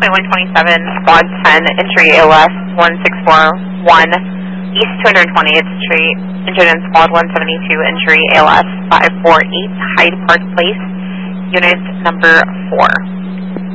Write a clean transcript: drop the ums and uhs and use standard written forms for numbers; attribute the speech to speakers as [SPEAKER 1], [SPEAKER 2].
[SPEAKER 1] 127, Squad 10, entry ALS 1641, East 220th Street, entered in Squad 172, entry ALS 548, Hyde Park Place, unit number 4.